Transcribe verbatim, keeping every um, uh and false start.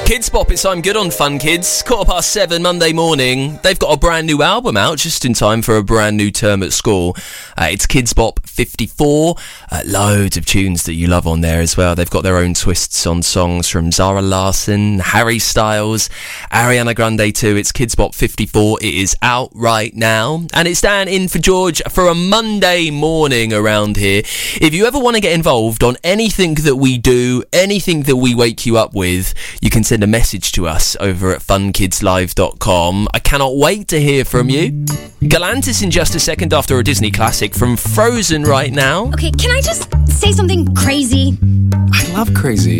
Kids Bop, it's I'm Good on Fun Kids. Quarter past seven Monday morning. They've got a brand new album out just in time for a brand new term at school. Uh, it's Kids Bop fifty-four. Uh, loads of tunes that you love on there as well. They've got their own twists on songs from Zara Larsson, Harry Styles, Ariana Grande too. It's Kids Bop fifty-four. It is out right now. And it's Dan in for George for a Monday morning around here. If you ever want to get involved on anything that we do, anything that we wake you up with, you can send a message to us over at fun kids live dot com. I cannot wait to hear from you. Galantis in just a second after a Disney classic from Frozen right now. Okay, can I just say something crazy? I love crazy.